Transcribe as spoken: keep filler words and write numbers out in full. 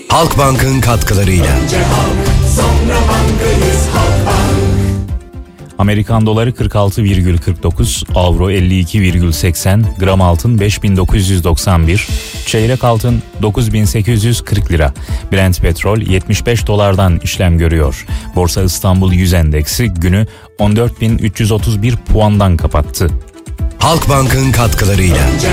Halkbank'ın katkılarıyla. Önce halk, sonra bankayız Halkbank. Amerikan doları kırk altı virgül kırk dokuz, avro elli iki virgül seksen, gram altın beş bin dokuz yüz doksan bir, çeyrek altın dokuz bin sekiz yüz kırk lira. Brent petrol yetmiş beş dolardan işlem görüyor. Borsa İstanbul yüz endeksi günü on dört bin üç yüz otuz bir puandan kapattı. Halkbank'ın katkılarıyla.